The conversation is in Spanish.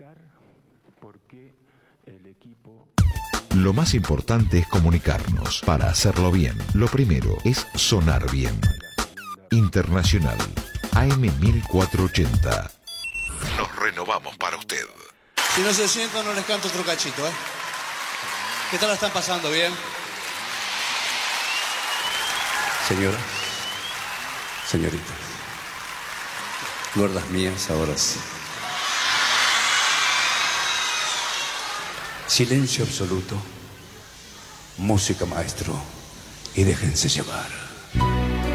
Lo más importante es comunicarnos. Para hacerlo bien, lo primero es sonar bien. Internacional, AM 1480. Nos renovamos para usted. Si no se sientan, no les canto otro cachito, ¿eh? ¿Qué tal la están pasando? ¿Bien? Señoras, señoritas, gordas mías, ahora sí. Silencio absoluto, música maestro, y déjense llevar.